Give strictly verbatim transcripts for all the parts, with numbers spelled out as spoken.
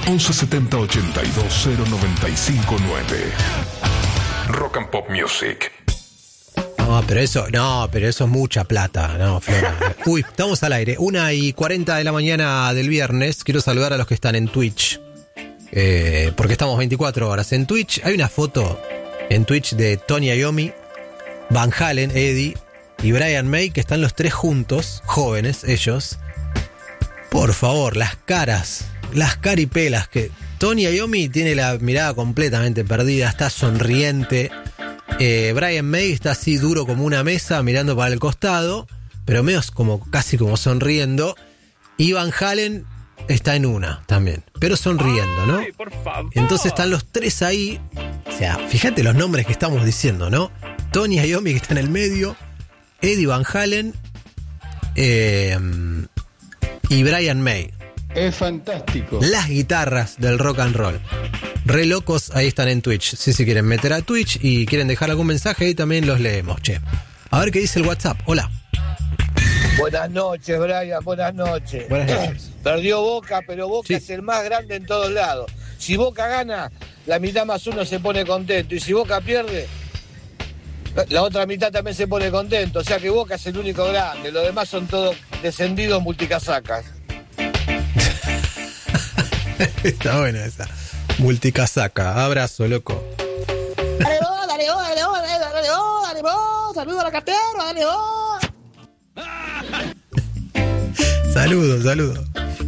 once setenta ochenta y dos cero noventa y cinco nueve. Rock and Pop Music. No, pero eso, no, pero eso es mucha plata, no, Flora. Uy, estamos al aire. Una y cuarenta de la mañana del viernes. Quiero saludar a los que están en Twitch. Eh, porque estamos veinticuatro horas. En Twitch hay una foto en Twitch de Tony Iommi, Van Halen, Eddie y Brian May, que están los tres juntos, jóvenes ellos. Por favor, las caras, las caripelas, que Tony Iommi tiene la mirada completamente perdida, está sonriente. Eh, Brian May está así duro como una mesa, mirando para el costado, pero medio como, casi como sonriendo. Y Van Halen está en una también, pero sonriendo, ¿no? Ay, por favor. Entonces están los tres ahí. O sea, fíjate los nombres que estamos diciendo, ¿no? Tony Iommi, que está en el medio, Eddie Van Halen eh, y Brian May. Es fantástico. Las guitarras del rock and roll. Re locos, ahí están en Twitch. Si se quieren meter a Twitch y quieren dejar algún mensaje, ahí también los leemos, che. A ver qué dice el WhatsApp. Hola. Buenas noches, Brian, buenas noches. Buenas noches. Perdió Boca, pero Boca Sí. es el más grande en todos lados. Si Boca gana, la mitad más uno se pone contento. Y si Boca pierde, la otra mitad también se pone contento. O sea que Boca es el único grande. Los demás son todos descendidos multicasacas. Está buena esa. Multicasaca. Abrazo, loco. Dale vos, dale vos, dale vos, dale, dale vos, dale vos, saludos a la cartera, dale vos. Saludos, saludos.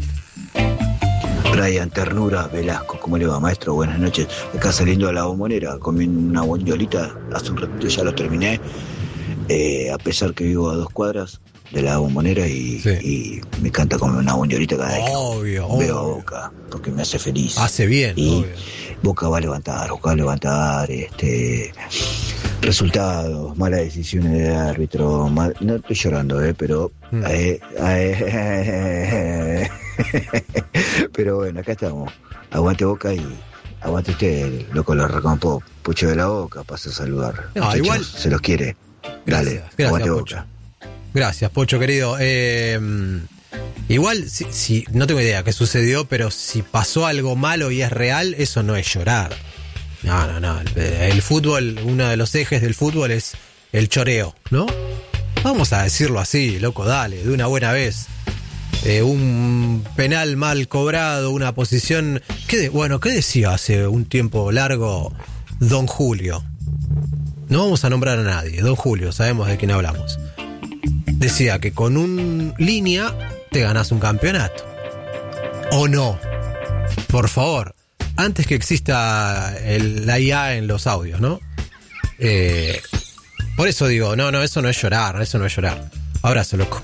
Brian Ternura Velasco, ¿cómo le va, maestro? Buenas noches. Acá saliendo de la bombonera, comí una bondolita, hace un ratito ya lo terminé, eh, a pesar que vivo a dos cuadras de la bombonera y, Sí. y me encanta comer una bondolita cada vez que Obvio, veo a obvio. Boca, porque me hace feliz. Hace bien, Y obvio. Boca va a levantar, Boca va a levantar, este... resultados, malas decisiones de árbitro, mal, no estoy llorando, eh, pero Mm. eh, eh, pero bueno, acá estamos. Aguante Boca y aguante usted, loco, lo recompo, Pucho de la Boca, pasa a saludar. No, Muchachos, igual- se los quiere. Dale, Gracias, gracias, aguante Pocho. Boca. Gracias, Pocho, querido. Eh, igual, si, si, no tengo idea qué sucedió, pero si pasó algo malo y es real, eso no es llorar. No, no, no. El, el fútbol, uno de los ejes del fútbol es el choreo, ¿no? Vamos a decirlo así, loco, dale, de una buena vez. Eh, un penal mal cobrado, una posición... ¿qué de, bueno, ¿qué decía hace un tiempo largo Don Julio? No vamos a nombrar a nadie, Don Julio, sabemos de quién hablamos. Decía que con un línea te ganas un campeonato. ¿O no? Por favor, antes que exista el, la I A en los audios, ¿no? Eh, por eso digo, no, no, eso no es llorar, eso no es llorar. Abrazo, loco.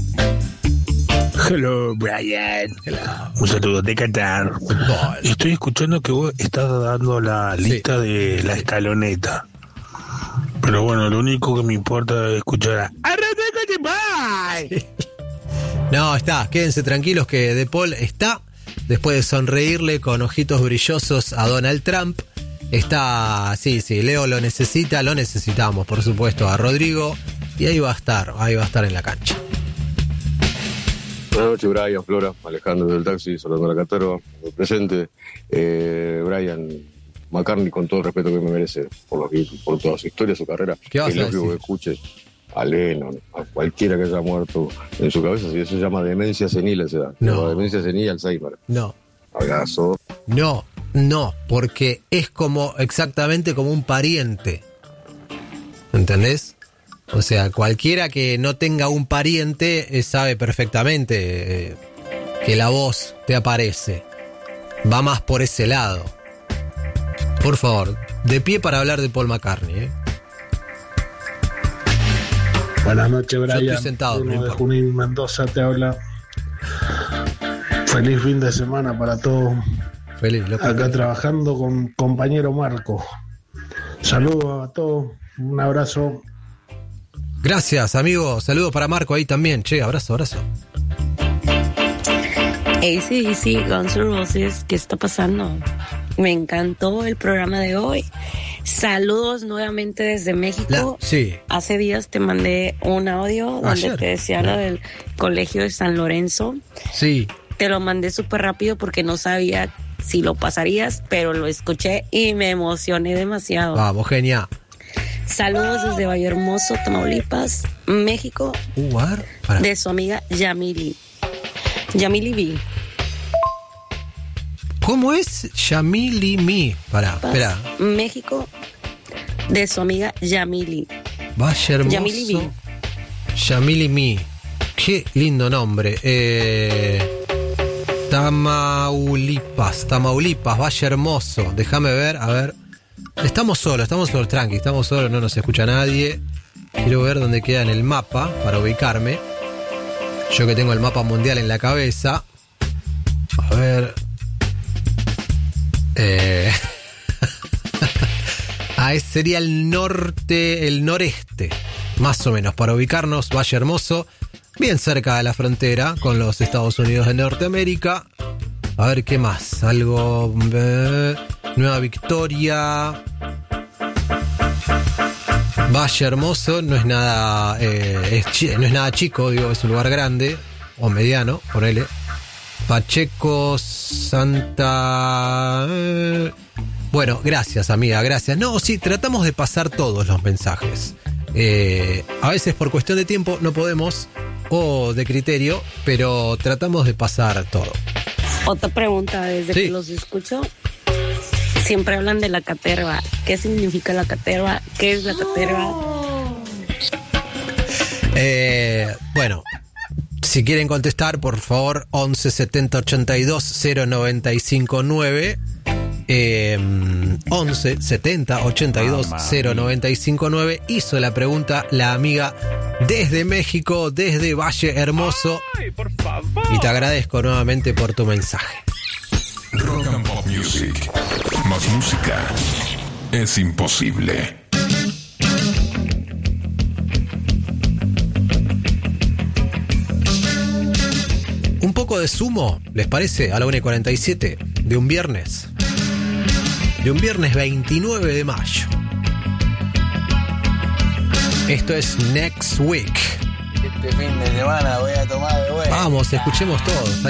Hello, Brian. Hello. Un saludo de Qatar. Fútbol. Estoy escuchando que vos estás dando la Sí. lista de la escaloneta. Pero bueno, lo único que me importa es escuchar a... No, está, quédense tranquilos que De Paul está, después de sonreírle con ojitos brillosos a Donald Trump. Está, sí, sí, Leo lo necesita, lo necesitamos, por supuesto, a Rodrigo. Y ahí va a estar, ahí va a estar en la cancha. Buenas noches, Brian, Flora, Alejandro del taxi, saludando a la caterva, presente. Eh, Brian McCartney, con todo el respeto que me merece por, lo que, por toda su historia, su carrera, ¿Qué vas el a lógico decir? que escuche a Lennon, a cualquiera que haya muerto en su cabeza, si eso se llama demencia senil, esa edad. No. Se llama demencia senil y Alzheimer. No, Abrazo. no, no, porque es como, exactamente como un pariente. ¿Entendés? O sea, cualquiera que no tenga un pariente eh, sabe perfectamente eh, que la voz te aparece. Va más por ese lado. Por favor, de pie para hablar de Paul McCartney, ¿eh? Buenas noches, Brian. Yo estoy sentado, Uno no de importa. Junín Mendoza te habla. Feliz fin de semana para todos. Feliz, loco. Acá trabajando con compañero Marco. Saludos a todos. Un abrazo. Gracias, amigo. Saludos para Marco ahí también. Che, abrazo, abrazo. Hey, sí, sí, Guns N' Roses, ¿qué está pasando? Me encantó el programa de hoy. Saludos nuevamente desde México. La- sí. Hace días te mandé un audio donde Ayer. te decía lo del colegio de San Lorenzo. Sí. Te lo mandé súper rápido porque no sabía si lo pasarías, pero lo escuché y me emocioné demasiado. Vamos, genia. Saludos desde Vallehermoso, Tamaulipas, México, Uh, a ver, para. de su amiga Yamili. Yamili B. ¿Cómo es Yamili Mi? Pará, Paz, espera. México, de su amiga Yamili. Valle Hermoso. Yamili B. Yamili Mi. Qué lindo nombre. Eh, Tamaulipas. Tamaulipas, Valle Hermoso. Déjame ver, a ver. Estamos solos, estamos solos, tranqui. Estamos solos, no nos escucha nadie. Quiero ver dónde queda en el mapa para ubicarme. Yo que tengo el mapa mundial en la cabeza. A ver. Eh. Ah, ese sería el norte, el noreste, más o menos, para ubicarnos. Valle Hermoso, bien cerca de la frontera con los Estados Unidos de Norteamérica. A ver qué más, algo... Eh, Nueva Victoria. Valle Hermoso no es nada, eh, es chi- no es nada chico, digo, es un lugar grande o mediano, ponele. Pacheco, Santa... eh, Bueno, gracias, amiga, gracias. No, sí, tratamos de pasar todos los mensajes. Eh, a veces por cuestión de tiempo no podemos, o de criterio, pero tratamos de pasar todo. Otra pregunta, desde Sí. que los escucho, siempre hablan de la caterva. ¿Qué significa la caterva? ¿Qué es la caterva? Eh, bueno, si quieren contestar, por favor, once setenta ochenta y dos cero noventa y cinco nueve. Eh, once setenta ochenta y dos cero noventa y cinco nueve. Hizo la pregunta la amiga desde México, desde Valle Hermoso. Ay, por favor. Y te agradezco nuevamente por tu mensaje. Rock and Pop Music. Más música es imposible. Un poco de sumo, ¿les parece? A la una y cuarenta y siete de un viernes. De un viernes veintinueve de mayo. Esto es Next Week. Este fin de semana voy a tomar de vuelta. Vamos, escuchemos todos.